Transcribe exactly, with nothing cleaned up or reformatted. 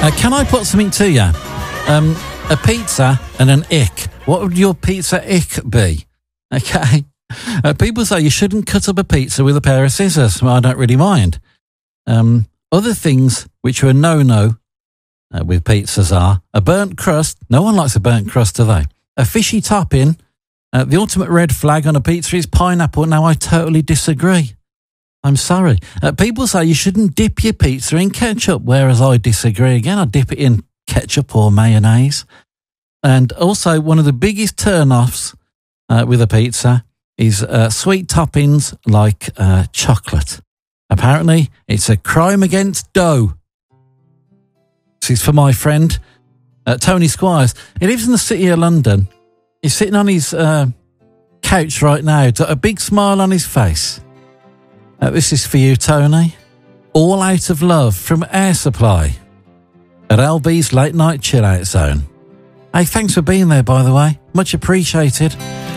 Uh, can I put something to you? Um, a pizza and an ick. What would your pizza ick be? Okay. Uh, people say you shouldn't cut up a pizza with a pair of scissors. Well, I don't really mind. Um, other things which are a no-no uh, with pizzas are a burnt crust. No one likes a burnt crust, do they? A fishy topping. Uh, the ultimate red flag on a pizza is pineapple. Now, I totally disagree. I'm sorry. Uh, people say you shouldn't dip your pizza in ketchup, whereas I disagree again. I dip it in ketchup or mayonnaise. And also, one of the biggest turn-offs uh, with a pizza is uh, sweet toppings like uh, chocolate. Apparently, it's a crime against dough. This is for my friend, uh, Tony Squires. He lives in the city of London. He's sitting on his uh, couch right now. He's got a big smile on his face. Uh, this is for you, Tony. All out of love from Air Supply at L B's Late Night Chill Out Zone. Hey, thanks for being there, by the way. Much appreciated.